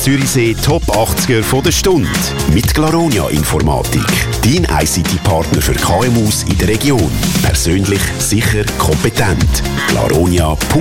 Zürichsee Top 80er von der Stunde. Mit Glaronia Informatik. Dein ICT-Partner für KMUs in der Region. Persönlich, sicher, kompetent. glaronia.ch